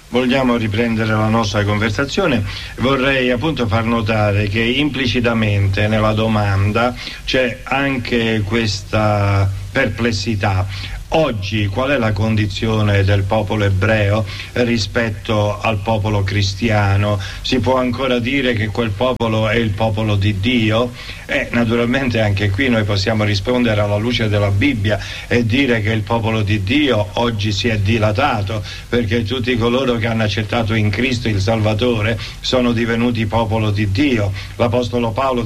Vogliamo riprendere la nostra conversazione. Vorrei appunto far notare che implicitamente nella domanda c'è anche questa perplessità. Oggi qual è la condizione del popolo ebreo rispetto al popolo cristiano? Si può ancora dire che quel popolo è il popolo di Dio? Naturalmente anche qui noi possiamo rispondere alla luce della Bibbia e dire che il popolo di Dio oggi si è dilatato, perché tutti coloro che hanno accettato in Cristo il Salvatore sono divenuti popolo di Dio. L'Apostolo Paolo